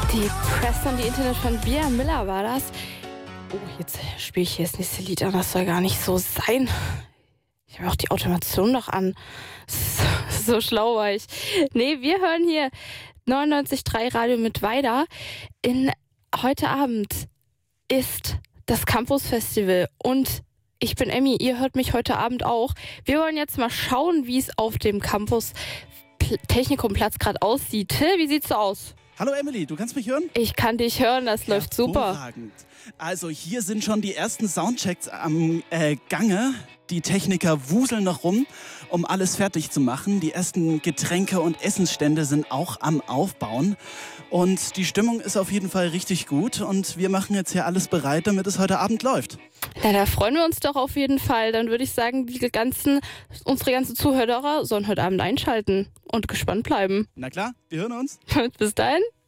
Die Preston, die Internet von Bia Miller war das. Oh, jetzt spiele ich hier das nächste Lied an. Das soll gar nicht so sein. Ich habe auch die Automation noch an. So schlau war ich. Nee, wir hören hier 99.3 Radio mit Weida. Heute Abend ist das Campus Festival und ich bin Emmy, ihr hört mich heute Abend auch. Wir wollen jetzt mal schauen, wie es auf dem Campus Technikumplatz gerade aussieht. Till, wie sieht's so aus? Hallo Emily, du kannst mich hören? Ich kann dich hören, das läuft super. Hervorragend. Also hier sind schon die ersten Soundchecks am Gange. Die Techniker wuseln noch rum, um alles fertig zu machen. Die ersten Getränke und Essensstände sind auch am Aufbauen. Und die Stimmung ist auf jeden Fall richtig gut. Und wir machen jetzt hier alles bereit, damit es heute Abend läuft. Na, da freuen wir uns doch auf jeden Fall. Dann würde ich sagen, unsere ganzen Zuhörer sollen heute Abend einschalten und gespannt bleiben. Na klar, wir hören uns. Bis dahin.